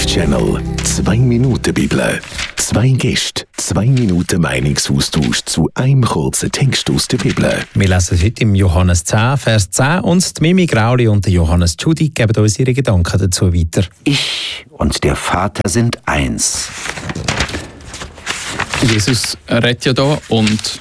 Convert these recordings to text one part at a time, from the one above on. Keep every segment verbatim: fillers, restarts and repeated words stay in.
Live-Channel. Zwei Minuten Bibel. Zwei Gäste, zwei Minuten Meinungsaustausch zu einem kurzen Text aus der Bibel. Wir lesen heute im Johannes zehn, Vers zehn und die Mimi Grauli und der Johannes Tschudi geben uns ihre Gedanken dazu weiter. Ich und der Vater sind eins. Jesus redet ja da und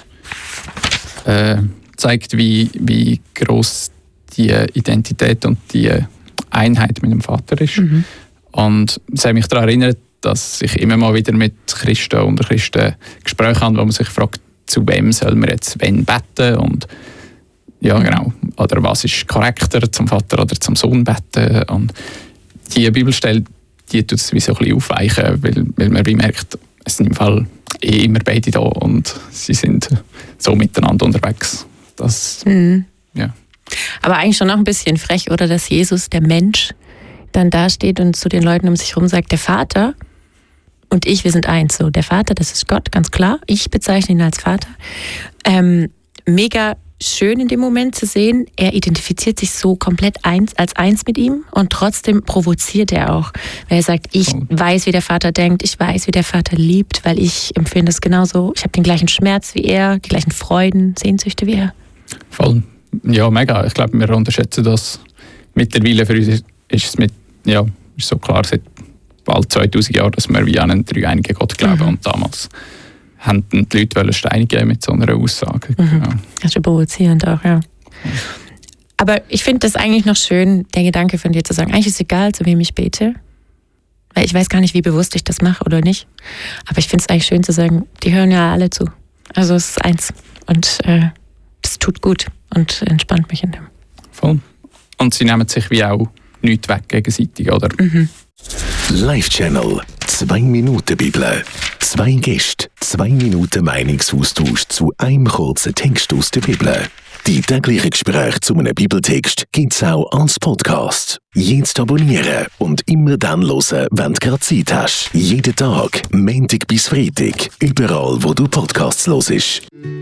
äh, zeigt, wie, wie gross die Identität und die Einheit mit dem Vater ist. Mhm. Und es hat mich daran erinnert, dass ich immer mal wieder mit Christen und Christen Gespräche habe, wo man sich fragt, zu wem soll man jetzt wen beten und ja, genau. Oder was ist korrekter, zum Vater oder zum Sohn beten. Und die Bibelstelle, die tut es wie so ein bisschen aufweichen, weil, weil man wie merkt, es sind im Fall eh immer beide da und sie sind so miteinander unterwegs. Das, mhm. ja. Aber eigentlich schon noch ein bisschen frech, oder? Dass Jesus, der Mensch, dann dasteht und zu den Leuten um sich herum sagt, der Vater und ich, wir sind eins. So, der Vater, das ist Gott, ganz klar. Ich bezeichne ihn als Vater. Ähm, mega schön in dem Moment zu sehen, er identifiziert sich so komplett eins, als eins mit ihm und trotzdem provoziert er auch. Weil er sagt, ich oh. weiß, wie der Vater denkt, ich weiß, wie der Vater liebt, weil ich empfinde es genauso. Ich habe den gleichen Schmerz wie er, die gleichen Freuden, Sehnsüchte wie er. Voll. Ja, mega. Ich glaube, wir unterschätzen das mittlerweile. Für uns ist es mit, ja, ist so klar seit bald zweitausend Jahren, dass wir wie an einen dreieinigen Gott glauben. Mhm. Und damals haben die Leute steinigen mit so einer Aussage. Mhm. Ja. Das ist provozierend auch, ja. Aber ich finde das eigentlich noch schön, der Gedanke von dir zu sagen, eigentlich ist es egal, zu wem ich bete. Weil ich weiß gar nicht, wie bewusst ich das mache oder nicht. Aber ich finde es eigentlich schön zu sagen, die hören ja alle zu. Also es ist eins. Und äh, das tut gut und entspannt mich in dem. Voll. Und sie nehmen sich wie auch nichts weg gegenseitig, oder? Mhm. Live-Channel. Zwei Minuten Bibel. Zwei Gäste, zwei Minuten Meinungsaustausch zu einem kurzen Text aus der Bibel. Die täglichen Gespräche zu einem Bibeltext gibt es auch als Podcast. Jetzt abonnieren und immer dann hören, wenn du gerade Zeit hast. Jeden Tag, Montag bis Freitag, überall wo du Podcasts hörst.